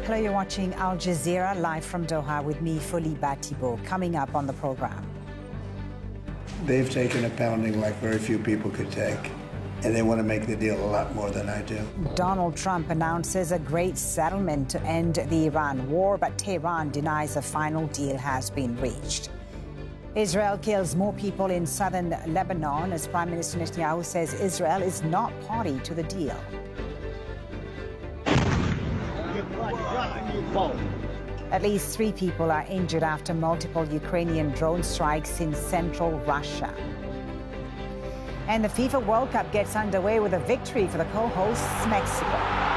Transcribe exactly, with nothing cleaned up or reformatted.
Hello, you're watching Al Jazeera live from Doha with me, Fuli Batibo. Coming up on the program. They've taken a pounding like very few people could take, and they want to make the deal a lot more than I do. Donald Trump announces a great settlement to end the Iran war, but Tehran denies a final deal has been reached. Israel kills more people in southern Lebanon as Prime Minister Netanyahu says Israel is not party to the deal. At least three people are injured after multiple Ukrainian drone strikes in central Russia. And the FIFA World Cup gets underway with a victory for the co-hosts, Mexico.